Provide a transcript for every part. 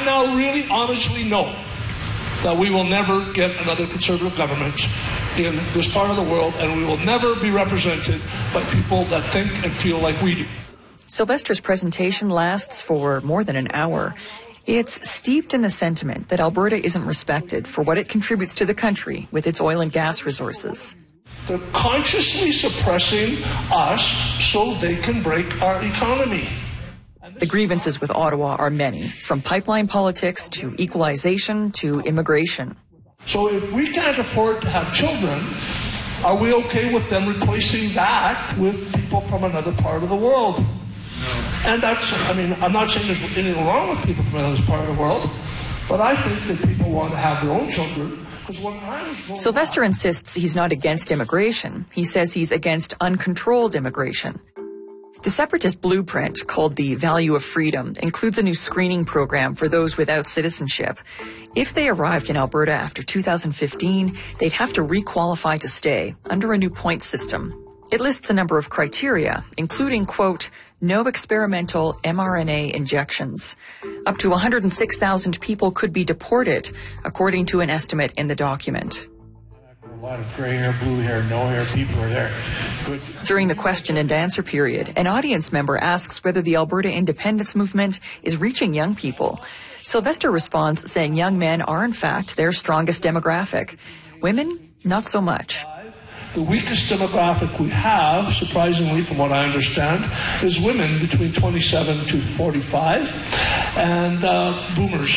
I now really honestly know that we will never get another conservative government in this part of the world, and we will never be represented by people that think and feel like we do. Sylvester's presentation lasts for more than an hour. It's steeped in the sentiment that Alberta isn't respected for what it contributes to the country with its oil and gas resources. They're consciously suppressing us so they can break our economy. The grievances with Ottawa are many, from pipeline politics to equalization to immigration. So if we can't afford to have children, are we okay with them replacing that with people from another part of the world? No. And that's, I'm not saying there's anything wrong with people from another part of the world, but I think that people want to have their own children. Sylvester insists he's not against immigration. He says he's against uncontrolled immigration. The separatist blueprint, called the Value of Freedom, includes a new screening program for those without citizenship. If they arrived in Alberta after 2015, they'd have to requalify to stay under a new point system. It lists a number of criteria, including, quote, no experimental mRNA injections. Up to 106,000 people could be deported, according to an estimate in the document. A lot of gray hair, blue hair, no hair people are there. During the question and answer period, an audience member asks whether the Alberta independence movement is reaching young people. Sylvester responds saying young men are, in fact, their strongest demographic. Women, not so much. The weakest demographic we have, surprisingly from what I understand, is women between 27 to 45 and boomers.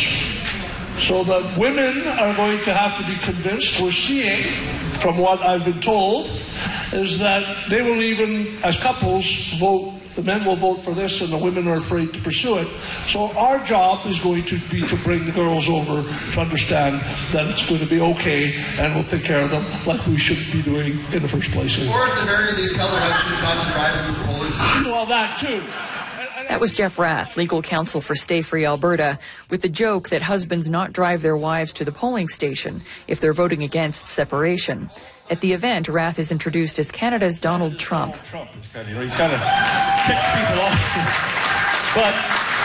So the women are going to have to be convinced. We're seeing, from what I've been told, is that they will even, as couples, vote. The men will vote for this and the women are afraid to pursue it. So our job is going to be to bring the girls over to understand that it's going to be okay and we'll take care of them like we should be doing in the first place. Or at the very least, tell their husbands not to drive them to polling stations. Well, that too. That was Jeff Rath, legal counsel for Stay Free Alberta, with the joke that husbands not drive their wives to the polling station if they're voting against separation. At the event, Rath is introduced as Canada's Donald Trump. He's kind of kicks people off. But,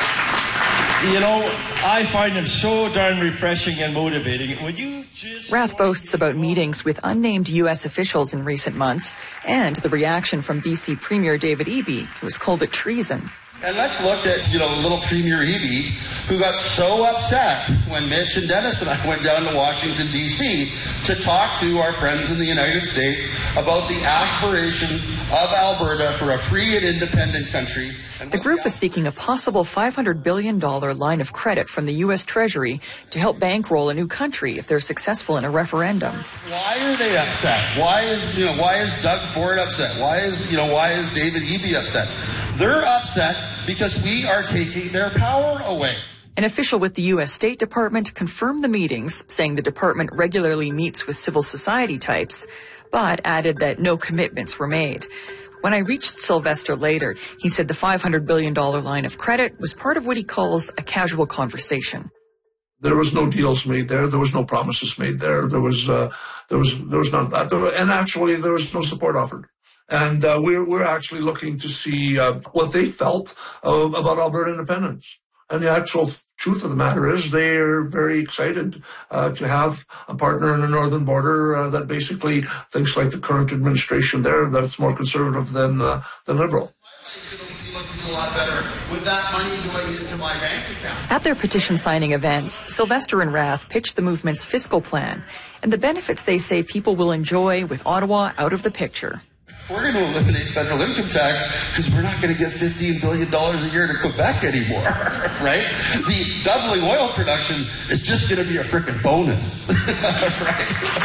I find him so darn refreshing and motivating. Would you just... Rath boasts about meetings with unnamed U.S. officials in recent months and the reaction from BC Premier David Eby, who has called it treason. And let's look at, little Premier Eby, who got so upset when Mitch and Dennis and I went down to Washington, D.C. to talk to our friends in the United States about the aspirations of Alberta for a free and independent country. The group is seeking a possible $500 billion line of credit from the U.S. Treasury to help bankroll a new country if they're successful in a referendum. Why are they upset? Why is Doug Ford upset? Why is David Eby upset? They're upset because we are taking their power away. An official with the U.S. State Department confirmed the meetings, saying the department regularly meets with civil society types, but added that no commitments were made. When I reached Sylvester later, he said the $500 billion line of credit was part of what he calls a casual conversation. There was no deals made there. There was no promises made there. There was none of that. And actually, there was no support offered. And we're actually looking to see what they felt about Alberta independence. And the actual truth of the matter is they are very excited to have a partner in the northern border that basically thinks like the current administration there, that's more conservative than liberal. A lot better with that money going into my bank account. At their petition signing events, Sylvester and Rath pitched the movement's fiscal plan and the benefits they say people will enjoy with Ottawa out of the picture. We're going to eliminate federal income tax because we're not going to get $15 billion a year to Quebec anymore, right? The doubling oil production is just going to be a frickin' bonus, right?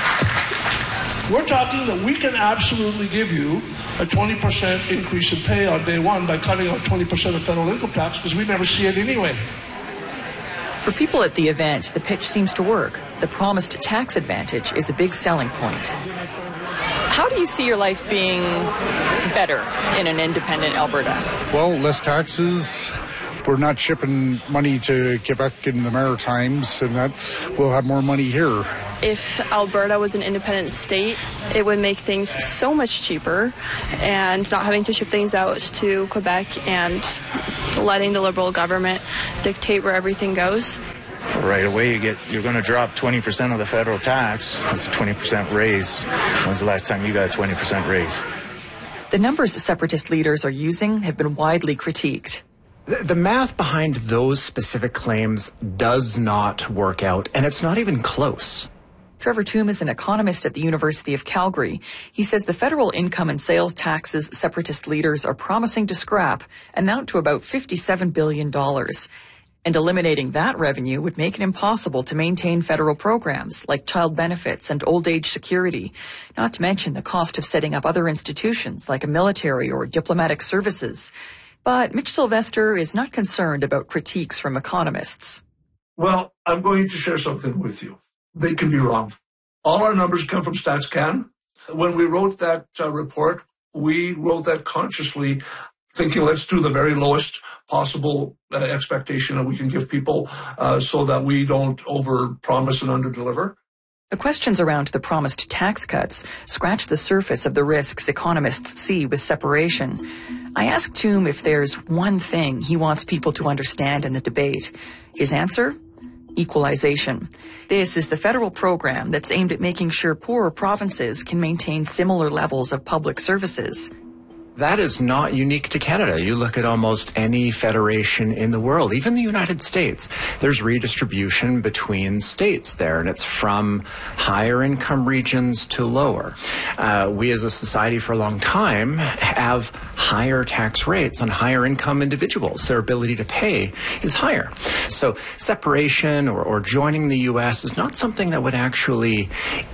We're talking that we can absolutely give you a 20% increase in pay on day one by cutting out 20% of federal income tax because we never see it anyway. For people at the event, the pitch seems to work. The promised tax advantage is a big selling point. How do you see your life being better in an independent Alberta? Well, less taxes. We're not shipping money to Quebec and the Maritimes, and that we'll have more money here. If Alberta was an independent state, it would make things so much cheaper, and not having to ship things out to Quebec and letting the Liberal government dictate where everything goes. right away you're going to drop 20% of the federal tax. It's a 20% raise. When's the last time you got a 20% raise? The numbers separatist leaders are using have been widely critiqued. The math behind those specific claims does not work out, and it's not even close. Trevor Tombe is an economist at the University of Calgary. He says the federal income and sales taxes separatist leaders are promising to scrap amount to about $57 billion. And eliminating that revenue would make it impossible to maintain federal programs like child benefits and old age security, not to mention the cost of setting up other institutions like a military or diplomatic services. But Mitch Sylvester is not concerned about critiques from economists. Well, I'm going to share something with you. They can be wrong. All our numbers come from StatsCan. When we wrote that report, we wrote that consciously, thinking let's do the very lowest possible expectation that we can give people so that we don't over-promise and under-deliver. The questions around the promised tax cuts scratch the surface of the risks economists see with separation. I asked Tombe if there's one thing he wants people to understand in the debate. His answer? Equalization. This is the federal program that's aimed at making sure poorer provinces can maintain similar levels of public services. That is not unique to Canada. You look at almost any federation in the world, even the United States, there's redistribution between states there, and it's from higher income regions to lower. We as a society for a long time have higher tax rates on higher income individuals. Their ability to pay is higher. So separation or joining the U.S. is not something that would actually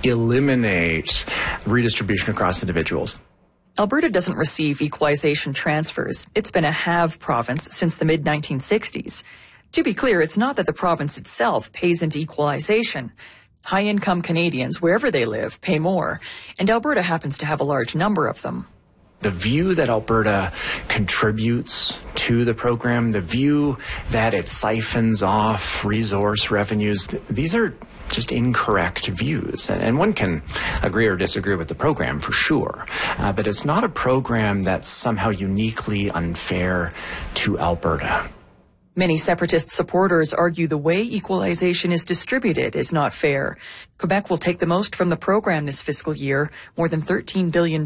eliminate redistribution across individuals. Alberta doesn't receive equalization transfers. It's been a have province since the mid-1960s. To be clear, it's not that the province itself pays into equalization. High-income Canadians, wherever they live, pay more, and Alberta happens to have a large number of them. The view that Alberta contributes to the program, the view that it siphons off resource revenues, these are just incorrect views. And one can agree or disagree with the program for sure, but it's not a program that's somehow uniquely unfair to Alberta. Many separatist supporters argue the way equalization is distributed is not fair. Quebec will take the most from the program this fiscal year, more than $13 billion.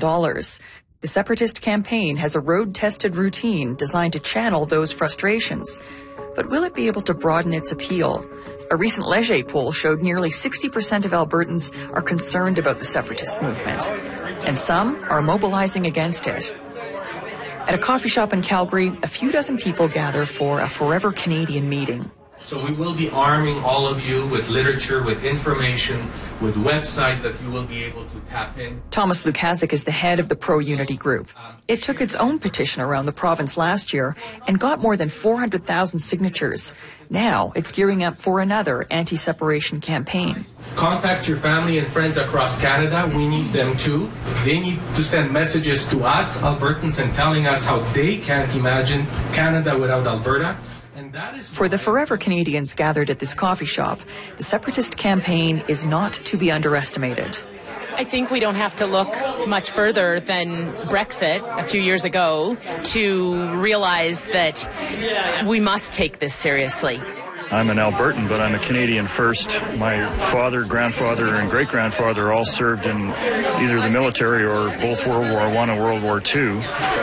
The separatist campaign has a road-tested routine designed to channel those frustrations. But will it be able to broaden its appeal? A recent Leger poll showed nearly 60% of Albertans are concerned about the separatist movement, and some are mobilizing against it. At a coffee shop in Calgary, a few dozen people gather for a Forever Canadian meeting. So we will be arming all of you with literature, with information, with websites that you will be able to tap in. Thomas Lukaszuk is the head of the Pro-Unity Group. It took its own petition around the province last year and got more than 400,000 signatures. Now it's gearing up for another anti-separation campaign. Contact your family and friends across Canada. We need them too. They need to send messages to us, Albertans, and telling us how they can't imagine Canada without Alberta. For the Forever Canadians gathered at this coffee shop, the separatist campaign is not to be underestimated. I think we don't have to look much further than Brexit a few years ago to realize that we must take this seriously. I'm an Albertan, but I'm a Canadian first. My father, grandfather, and great-grandfather all served in either the military or both World War I and World War II.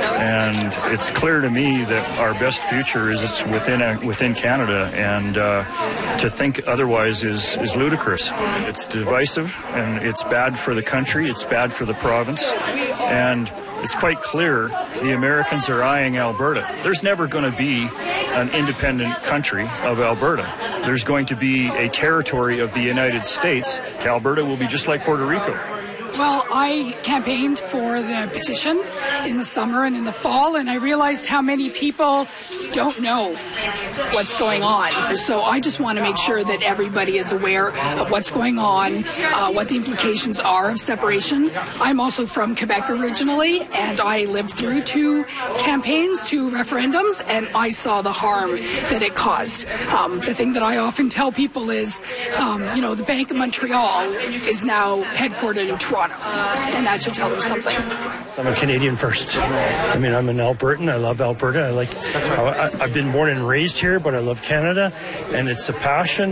And it's clear to me that our best future is within Canada, and to think otherwise is ludicrous. It's divisive, and it's bad for the country, it's bad for the province, and it's quite clear the Americans are eyeing Alberta. There's never going to be an independent country of Alberta. There's going to be a territory of the United States. Alberta will be just like Puerto Rico. Well, I campaigned for the petition in the summer and in the fall, and I realized how many people don't know what's going on. So I just want to make sure that everybody is aware of what's going on, what the implications are of separation. I'm also from Quebec originally, and I lived through 2 campaigns, 2 referendums, and I saw the harm that it caused. The thing that I often tell people is, the Bank of Montreal is now headquartered in Toronto. And that should tell them something. I'm a Canadian first. I mean, I'm an Albertan. I love Alberta. I've been born and raised here, but I love Canada, and it's a passion.